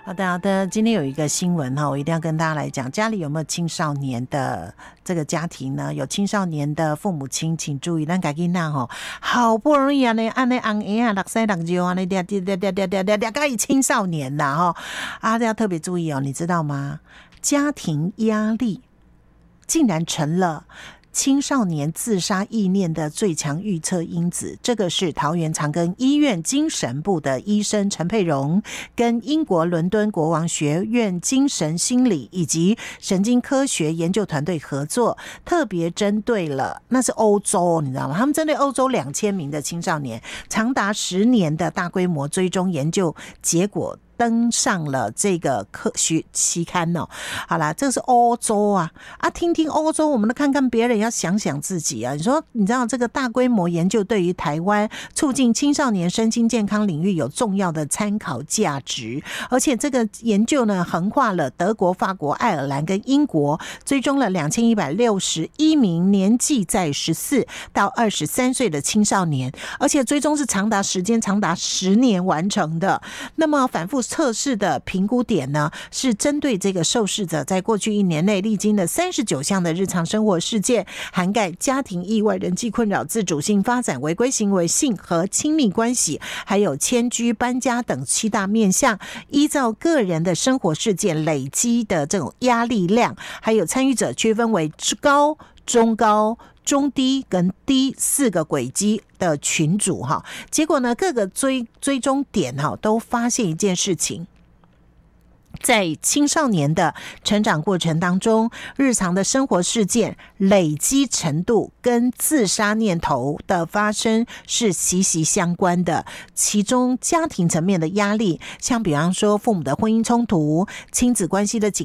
好的好的，今天有一个新闻我一定要跟大家来讲，家里有没有青少年的这个家庭呢？有青少年的父母亲请注意，咱家囡仔好不容易呢按呢红颜啊，6岁6岁啊，那该青少年啦要特别注意你知道吗？家庭压力竟然成了青少年自杀意念的最强预测因子，这个是桃园长庚医院精神部的医生陈佩蓉跟英国伦敦国王学院精神心理以及神经科学研究团队合作，特别针对了，那是欧洲你知道吗？他们针对欧洲2000名的青少年，长达10年的大规模追踪研究结果登上了这个科学期刊好啦，这是欧洲听听欧洲，我们看看别人，要想想自己你说你知道这个大规模研究对于台湾促进青少年身心健康领域有重要的参考价值，而且这个研究呢横跨了德国、法国、爱尔兰跟英国，追踪了2161名年纪在14到23岁的青少年，而且追踪是时间长达10年完成的。那么反复测试的评估点呢，是针对这个受试者在过去1年内历经的39项的日常生活事件，涵盖家庭意外、人际困扰、自主性发展、违规行为、性和亲密关系，还有迁居、搬家等7大面向，依照个人的生活事件累积的这种压力量，还有参与者区分为高、中高、中低跟低4个轨迹的群组结果呢，各个追踪点都发现一件事情，在青少年的成长过程当中，日常的生活事件累积程度跟自杀念头的发生是息息相关的。其中家庭层面的压力，像比方说父母的婚姻冲突、亲子关系的紧